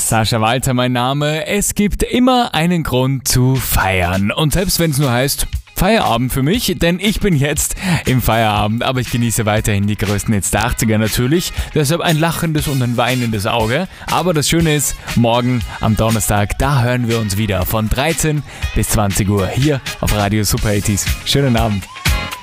Sascha Walter mein Name. Es gibt immer einen Grund zu feiern. Und selbst wenn es nur heißt Feierabend für mich, denn ich bin jetzt im Feierabend, aber ich genieße weiterhin die größten Hits der 80er natürlich. Deshalb ein lachendes und ein weinendes Auge. Aber das Schöne ist, morgen am Donnerstag, da hören wir uns wieder von 13 bis 20 Uhr hier auf Radio Super 80s. Schönen Abend.